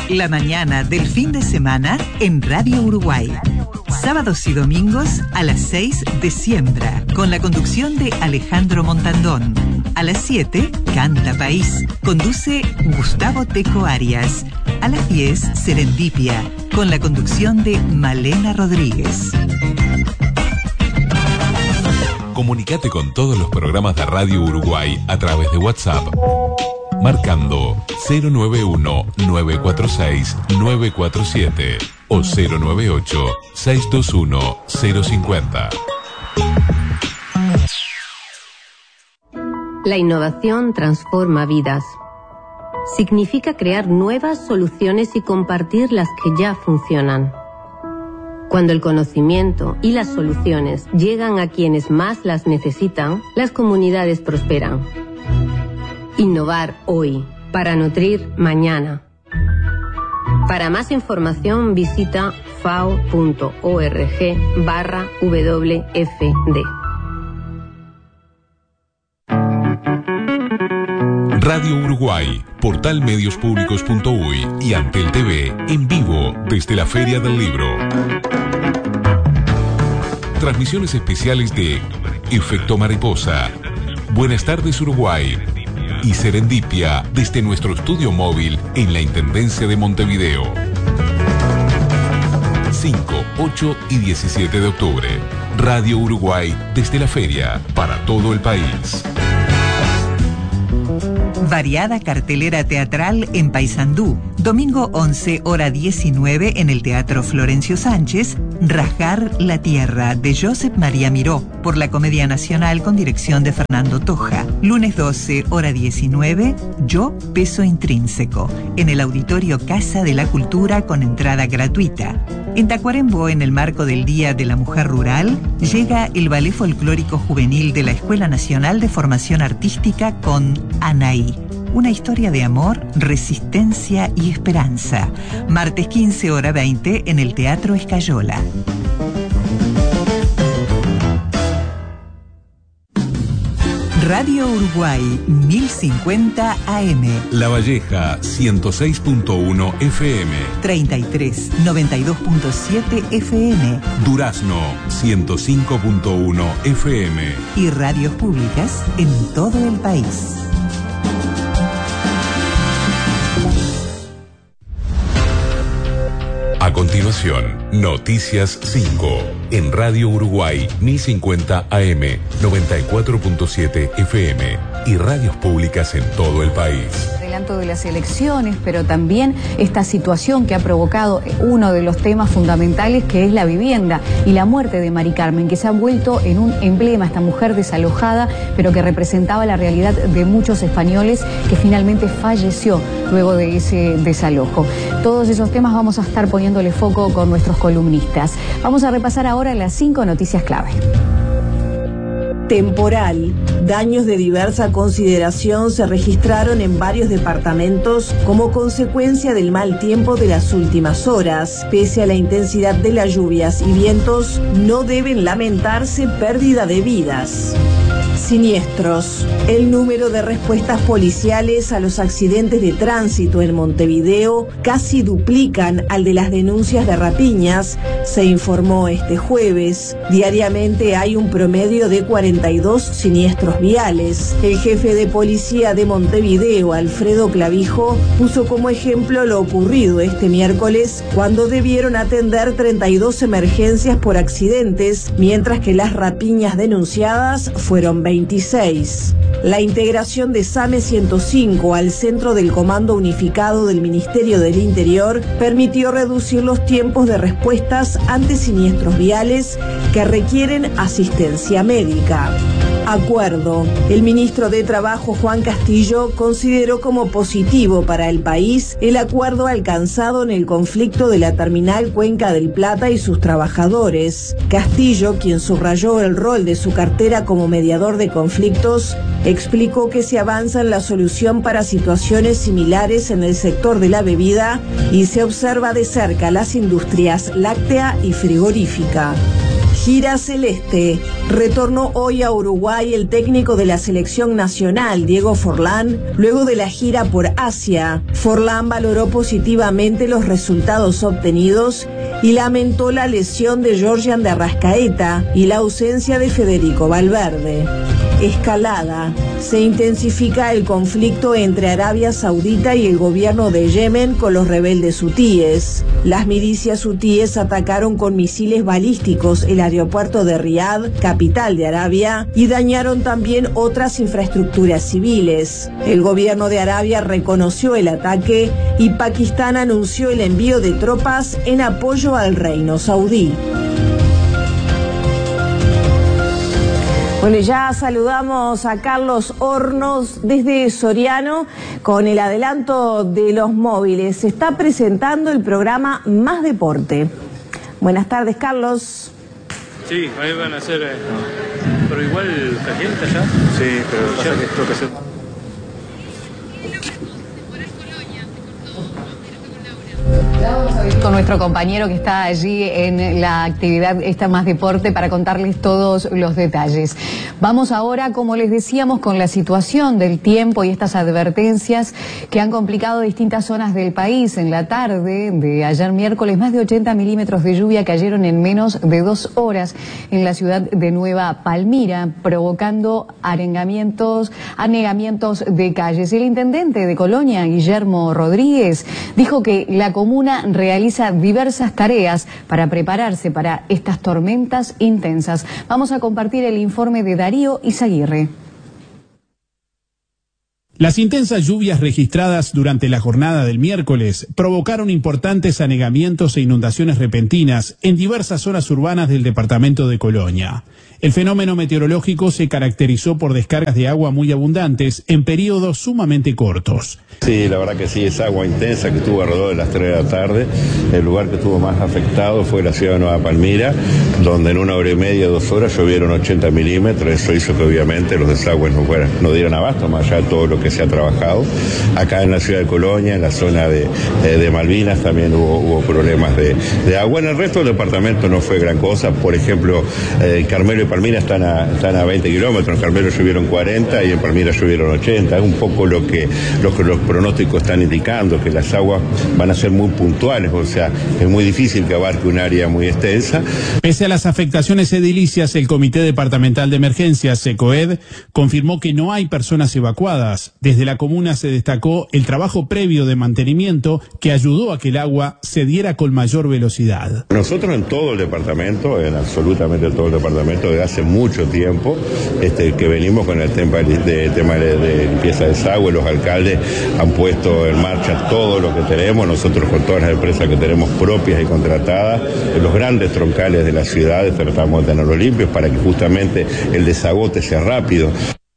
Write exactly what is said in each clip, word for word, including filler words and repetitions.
La mañana del fin de semana en Radio Uruguay. Sábados y domingos a las seis de Siembra, con la conducción de Alejandro Montandón. A las siete, Canta País. Conduce Gustavo Teco Arias. A las diez, Serendipia, con la conducción de Malena Rodríguez. Comunicate con todos los programas de Radio Uruguay a través de WhatsApp, marcando cero nueve uno, nueve cuatro seis, nueve cuatro siete o cero nueve ocho, seis dos uno, cero cinco cero. La innovación transforma vidas. Significa crear nuevas soluciones y compartir las que ya funcionan. Cuando el conocimiento y las soluciones llegan a quienes más las necesitan, las comunidades prosperan. Innovar hoy, para nutrir mañana. Para más información visita fao punto org barra W F D. Radio Uruguay, portal medios públicos punto uy y Antel T V en vivo desde la Feria del Libro. Transmisiones especiales de Efecto Mariposa, Buenas tardes Uruguay y Serendipia desde nuestro estudio móvil en la Intendencia de Montevideo. cinco, ocho y diecisiete de octubre. Radio Uruguay desde la feria para todo el país. Variada cartelera teatral en Paysandú. Domingo once, hora diecinueve, en el Teatro Florencio Sánchez, Rasgar la Tierra, de Josep María Miró, por la Comedia Nacional con dirección de Fernando Toja. Lunes doce, hora diecinueve, Yo, Peso Intrínseco, en el Auditorio Casa de la Cultura con entrada gratuita. En Tacuarembó, en el marco del Día de la Mujer Rural, llega el Ballet Folclórico Juvenil de la Escuela Nacional de Formación Artística con Anaí. Una historia de amor, resistencia y esperanza. Martes quince, hora veinte, en el Teatro Escayola. Radio Uruguay, mil cincuenta A M. La Valleja, ciento seis punto uno F M. treinta y tres, noventa y dos punto siete F M. Durazno, ciento cinco punto uno F M. Y radios públicas en todo el país. A continuación, Noticias cinco, en Radio Uruguay mil cincuenta A M, noventa y cuatro punto siete F M y radios públicas en todo el país. Adelanto de las elecciones, pero también esta situación que ha provocado uno de los temas fundamentales, que es la vivienda y la muerte de Mari Carmen, que se ha vuelto en un emblema, esta mujer desalojada, pero que representaba la realidad de muchos españoles, que finalmente falleció luego de ese desalojo. Todos esos temas vamos a estar poniéndole foco con nuestros columnistas. Vamos a repasar ahora las cinco noticias clave. Temporal. Daños de diversa consideración se registraron en varios departamentos como consecuencia del mal tiempo de las últimas horas. Pese a la intensidad de las lluvias y vientos, no deben lamentarse pérdida de vidas. Siniestros. El número de respuestas policiales a los accidentes de tránsito en Montevideo casi duplican al de las denuncias de rapiñas, se informó este jueves. Diariamente hay un promedio de cuarenta y dos siniestros viales. El jefe de policía de Montevideo, Alfredo Clavijo, puso como ejemplo lo ocurrido este miércoles, cuando debieron atender treinta y dos emergencias por accidentes, mientras que las rapiñas denunciadas fueron veintiséis. La integración de SAME ciento cinco al centro del Comando Unificado del Ministerio del Interior permitió reducir los tiempos de respuestas ante siniestros viales que requieren asistencia médica. Acuerdo. El ministro de Trabajo, Juan Castillo, consideró como positivo para el país el acuerdo alcanzado en el conflicto de la terminal Cuenca del Plata y sus trabajadores. Castillo, quien subrayó el rol de su cartera como mediador de conflictos, explicó que se avanza en la solución para situaciones similares en el sector de la bebida y se observa de cerca las industrias láctea y frigorífica. Gira celeste. Retornó hoy a Uruguay el técnico de la selección nacional, Diego Forlán, luego de la gira por Asia. Forlán valoró positivamente los resultados obtenidos y lamentó la lesión de Georgian de Arrascaeta y la ausencia de Federico Valverde. Escalada. Se intensifica el conflicto entre Arabia Saudita y el gobierno de Yemen con los rebeldes hutíes. Las milicias hutíes atacaron con misiles balísticos el aeropuerto de Riad, capital de Arabia, y dañaron también otras infraestructuras civiles. El gobierno de Arabia reconoció el ataque y Pakistán anunció el envío de tropas en apoyo al reino saudí. Bueno, ya saludamos a Carlos Hornos desde Soriano con el adelanto de los móviles. Se está presentando el programa Más Deporte. Buenas tardes, Carlos. Sí, ahí van a hacer... Eh, pero igual calienta ya. Sí, pero pasa que esto que hacer... Con nuestro compañero que está allí en la actividad esta Más Deporte para contarles todos los detalles. Vamos ahora, como les decíamos, con la situación del tiempo y estas advertencias que han complicado distintas zonas del país. En la tarde de ayer miércoles, más de ochenta milímetros de lluvia cayeron en menos de dos horas en la ciudad de Nueva Palmira, provocando arengamientos, anegamientos de calles. El intendente de Colonia, Guillermo Rodríguez, dijo que la comuna realiza diversas tareas para prepararse para estas tormentas intensas. Vamos a compartir el informe de Darío Izaguirre. Las intensas lluvias registradas durante la jornada del miércoles provocaron importantes anegamientos e inundaciones repentinas en diversas zonas urbanas del departamento de Colonia. El fenómeno meteorológico se caracterizó por descargas de agua muy abundantes en periodos sumamente cortos. Sí, la verdad que sí, es agua intensa que estuvo alrededor de las tres de la tarde. El lugar que estuvo más afectado fue la ciudad de Nueva Palmira, donde en una hora y media, dos horas llovieron ochenta milímetros. Eso hizo que obviamente los desagües no, fueran, no dieran abasto, más allá de todo lo que se ha trabajado. Acá en la ciudad de Colonia, en la zona de, de, de Malvinas, también hubo, hubo problemas de, de agua. En el resto del departamento no fue gran cosa. Por ejemplo, eh, Carmelo y Palmira están a, están a veinte kilómetros, en Carmelo llovieron cuarenta y en Palmira llovieron ochenta. Es un poco lo que, lo que los pronósticos están indicando, que las aguas van a ser muy puntuales, o sea, es muy difícil que abarque un área muy extensa. Pese a las afectaciones edilicias, el Comité Departamental de Emergencias, SECOED, confirmó que no hay personas evacuadas. Desde la comuna se destacó el trabajo previo de mantenimiento que ayudó a que el agua se diera con mayor velocidad. Nosotros en todo el departamento, en absolutamente todo el departamento, desde hace mucho tiempo, este, que venimos con el tema de, tema de, de limpieza de desagüe, los alcaldes han puesto en marcha todo lo que tenemos, nosotros con todas las empresas que tenemos propias y contratadas, en los grandes troncales de las ciudades tratamos de tenerlos limpios para que justamente el desagote sea rápido.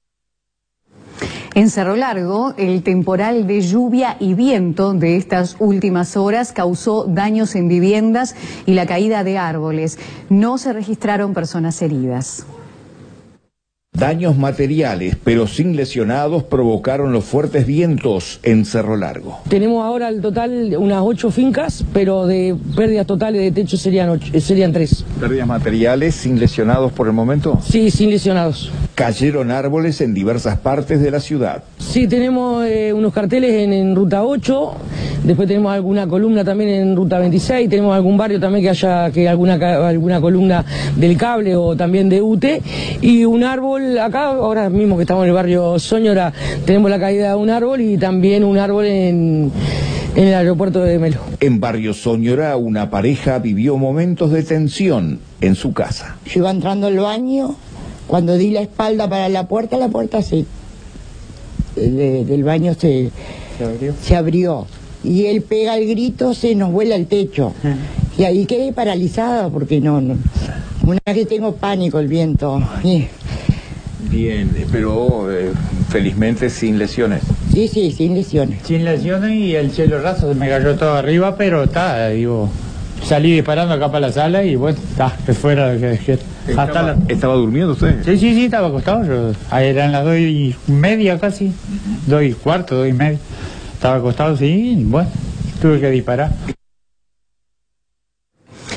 En Cerro Largo, el temporal de lluvia y viento de estas últimas horas causó daños en viviendas y la caída de árboles. No se registraron personas heridas. Daños materiales, pero sin lesionados, provocaron los fuertes vientos en Cerro Largo. Tenemos ahora el total unas ocho fincas, pero de pérdidas totales de techo serían, ocho, serían tres. ¿Pérdidas materiales sin lesionados por el momento? Sí, sin lesionados. Cayeron árboles en diversas partes de la ciudad. Sí, tenemos eh, unos carteles en, en Ruta ocho, después tenemos alguna columna también en Ruta veintiséis, tenemos algún barrio también que haya que alguna, alguna columna del cable o también de U T, y un árbol acá, ahora mismo que estamos en el barrio Soñora, tenemos la caída de un árbol y también un árbol en, en el aeropuerto de Melo. En barrio Soñora, una pareja vivió momentos de tensión en su casa. Yo iba entrando al baño, cuando di la espalda para la puerta, la puerta se, de, del baño se, ¿Se abrió? se abrió. Y él pega el grito, se nos vuela el techo. Ah. Y ahí quedé paralizada porque no, no. Una que tengo pánico el viento. Y, Bien, pero eh, felizmente sin lesiones. Sí, sí, sin lesiones. Sin lesiones y el cielo raso se me cayó todo arriba, pero está, digo, salí disparando acá para la sala y bueno, está, fuera de que dejé. ¿Estaba, la... ¿Estaba durmiendo usted? Sí, sí, sí, estaba acostado. Yo, ahí eran las dos y media casi, dos y cuarto, dos y media. Estaba acostado, sí, y bueno, tuve que disparar.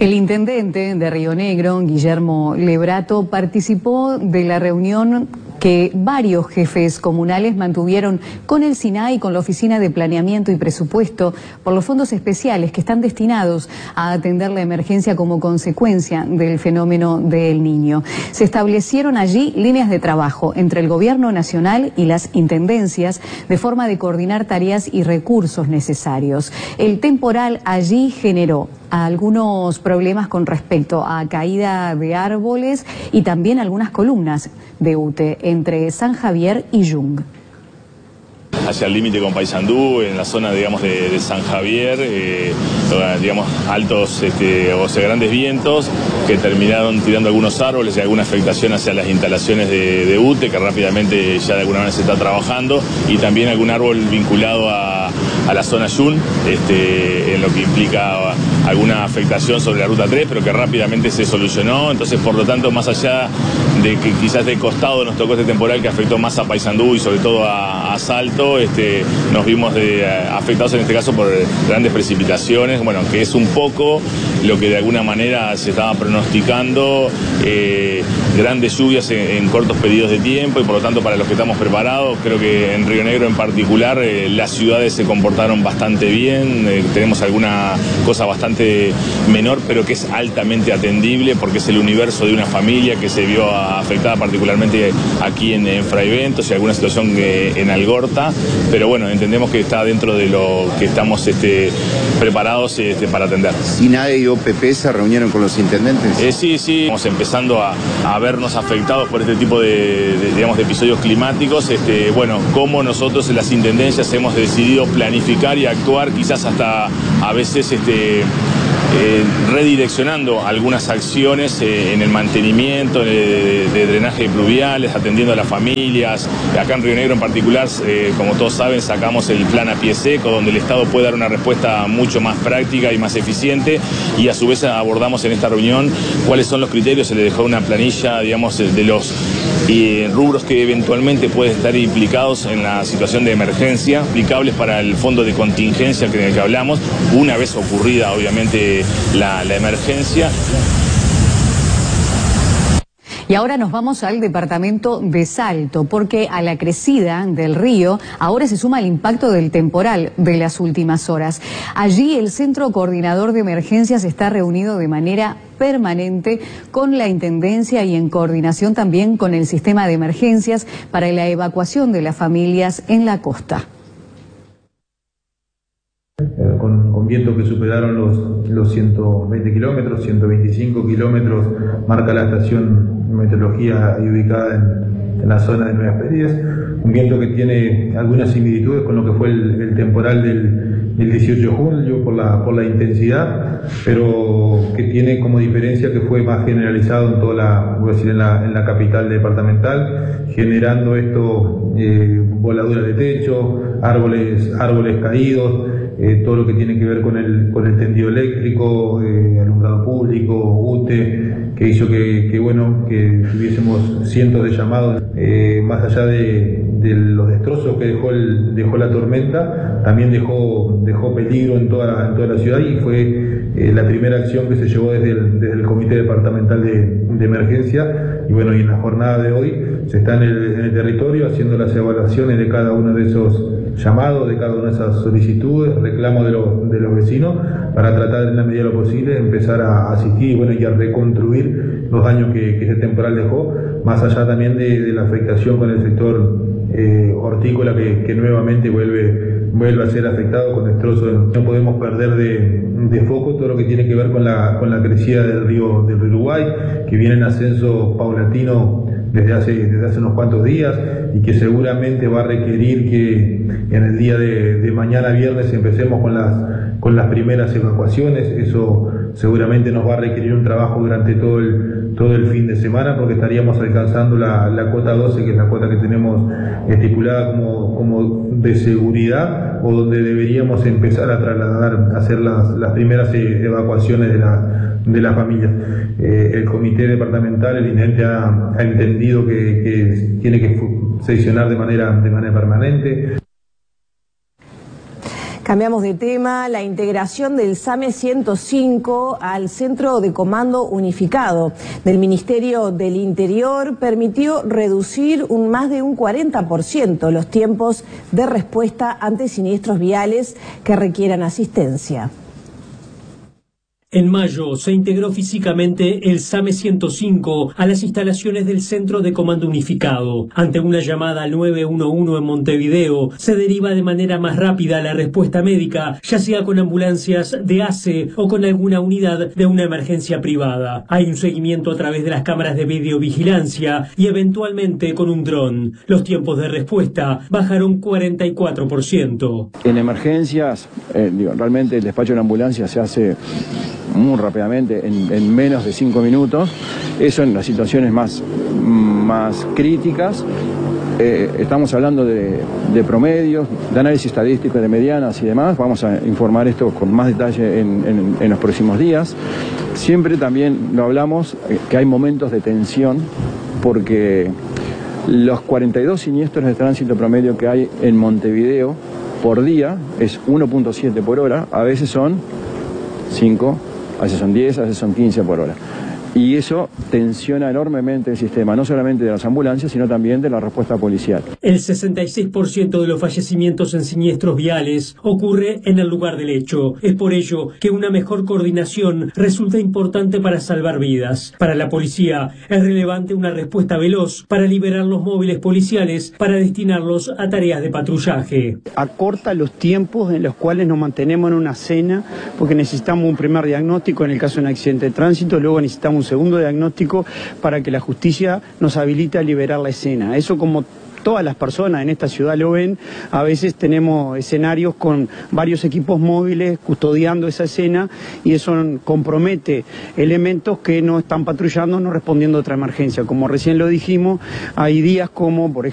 El intendente de Río Negro, Guillermo Lebrato, participó de la reunión que varios jefes comunales mantuvieron con el SINAI y con la Oficina de Planeamiento y Presupuesto por los fondos especiales que están destinados a atender la emergencia como consecuencia del fenómeno del Niño. Se establecieron allí líneas de trabajo entre el Gobierno Nacional y las intendencias de forma de coordinar tareas y recursos necesarios. El temporal allí generó algunos problemas con respecto a caída de árboles y también algunas columnas de U T E entre San Javier y Yung. Hacia el límite con Paysandú, en la zona, digamos, de, de San Javier, eh, digamos, altos, este, o sea, grandes vientos que terminaron tirando algunos árboles y alguna afectación hacia las instalaciones de, de U T E, que rápidamente ya de alguna manera se está trabajando, y también algún árbol vinculado a, a la zona Yung, este, en lo que implica alguna afectación sobre la ruta tres, pero que rápidamente se solucionó. Entonces, por lo tanto, más allá de que quizás de costado nos tocó este temporal que afectó más a Paysandú y sobre todo a, a Salto, este, nos vimos de, afectados en este caso por grandes precipitaciones, bueno, que es un poco lo que de alguna manera se estaba pronosticando, eh, grandes lluvias en, en cortos periodos de tiempo, y por lo tanto para los que estamos preparados, creo que en Río Negro en particular eh, las ciudades se comportaron bastante bien, eh, tenemos alguna cosa bastante menor, pero que es altamente atendible porque es el universo de una familia que se vio afectada particularmente aquí en, en Fraiventos y alguna situación eh, en Algorta, pero bueno, entendemos que está dentro de lo que estamos este, preparados este, para atender. SINAI y O P P se reunieron con los intendentes. Eh, sí, sí, estamos empezando a, a vernos afectados por este tipo de, de, digamos, de episodios climáticos. Este, bueno, cómo nosotros en las intendencias hemos decidido planificar y actuar, quizás hasta a veces este, Eh, redireccionando algunas acciones eh, en el mantenimiento de, de, de drenaje pluviales, atendiendo a las familias. Acá en Río Negro en particular, eh, como todos saben, sacamos el plan a pie seco, donde el Estado puede dar una respuesta mucho más práctica y más eficiente, y a su vez abordamos en esta reunión cuáles son los criterios. Se le dejó una planilla, digamos, de los eh, rubros que eventualmente pueden estar implicados en la situación de emergencia, aplicables para el fondo de contingencia que, que hablamos, una vez ocurrida, obviamente, La, la emergencia. Y ahora nos vamos al departamento de Salto, porque a la crecida del río ahora se suma el impacto del temporal de las últimas horas. Allí el Centro Coordinador de Emergencias está reunido de manera permanente con la Intendencia y en coordinación también con el Sistema de Emergencias para la evacuación de las familias en la costa. Con, con vientos que superaron los, los ciento veinte kilómetros, ciento veinticinco kilómetros, marca la estación de meteorología ahí ubicada en, en la zona de Nueva Esperias. Un viento que tiene algunas similitudes con lo que fue el, el temporal del, del dieciocho de julio por la, por la intensidad, pero que tiene como diferencia que fue más generalizado en toda la, voy a decir, en la, en la capital departamental, generando esto, eh, voladuras de techo, árboles, árboles caídos, Eh, todo lo que tiene que ver con el, con el tendido eléctrico, eh, alumbrado público, U T E, que hizo que, que bueno, que tuviésemos cientos de llamados, eh, más allá de, de los destrozos que dejó, el, dejó la tormenta, también dejó, dejó peligro en toda, en toda la ciudad, y fue eh, la primera acción que se llevó desde el, desde el Comité Departamental de, de Emergencia, y bueno, y en la jornada de hoy se está en el, en el territorio haciendo las evaluaciones de cada uno de esos llamados, de cada una de esas solicitudes, reclamos de, lo, de los vecinos, para tratar en la medida de lo posible empezar a asistir y, bueno, y a reconstruir los daños que, que ese temporal dejó, más allá también de, de la afectación con el sector eh, hortícola que, que nuevamente vuelve, vuelve a ser afectado con destrozos. No podemos perder de, de foco todo lo que tiene que ver con la, con la crecida del río del Uruguay, que viene en ascenso paulatino desde hace, desde hace unos cuantos días, y que seguramente va a requerir que en el día de, de mañana viernes empecemos con las, con las primeras evacuaciones. Eso seguramente nos va a requerir un trabajo durante todo el, todo el fin de semana, porque estaríamos alcanzando la, la cuota doce, que es la cuota que tenemos estipulada como, como de seguridad, o donde deberíamos empezar a trasladar, a hacer las, las primeras evacuaciones de la, de las familias. Eh, el comité departamental, el intendente ha, ha entendido que, que tiene que sesionar de manera, de manera permanente. Cambiamos de tema. La integración del SAME ciento cinco al Centro de Comando Unificado del Ministerio del Interior permitió reducir un más de un cuarenta por ciento los tiempos de respuesta ante siniestros viales que requieran asistencia. En mayo se integró físicamente el SAME ciento cinco a las instalaciones del Centro de Comando Unificado. Ante una llamada al nueve uno uno en Montevideo, se deriva de manera más rápida la respuesta médica, ya sea con ambulancias de A C E o con alguna unidad de una emergencia privada. Hay un seguimiento a través de las cámaras de videovigilancia y eventualmente con un dron. Los tiempos de respuesta bajaron cuarenta y cuatro por ciento. En emergencias, eh, digo, realmente el despacho de una ambulancia se hace muy rápidamente, en, en menos de cinco minutos. Eso en las situaciones más, más críticas. Eh, estamos hablando de, de promedios, de análisis estadístico de medianas y demás. Vamos a informar esto con más detalle en, en, en los próximos días. Siempre también lo hablamos, eh, que hay momentos de tensión, porque los cuarenta y dos siniestros de tránsito promedio que hay en Montevideo por día es uno punto siete por hora, a veces son cinco, a veces son diez, a veces son quince por hora. Y eso tensiona enormemente el sistema, no solamente de las ambulancias, sino también de la respuesta policial. El sesenta y seis por ciento de los fallecimientos en siniestros viales ocurre en el lugar del hecho. Es por ello que una mejor coordinación resulta importante para salvar vidas. Para la policía es relevante una respuesta veloz para liberar los móviles policiales para destinarlos a tareas de patrullaje. Acorta los tiempos en los cuales nos mantenemos en una escena, porque necesitamos un primer diagnóstico en el caso de un accidente de tránsito, luego necesitamos un segundo diagnóstico para que la justicia nos habilite a liberar la escena. Eso, como todas las personas en esta ciudad lo ven, a veces tenemos escenarios con varios equipos móviles custodiando esa escena y eso compromete elementos que no están patrullando, no respondiendo a otra emergencia. Como recién lo dijimos, hay días como, por ejemplo,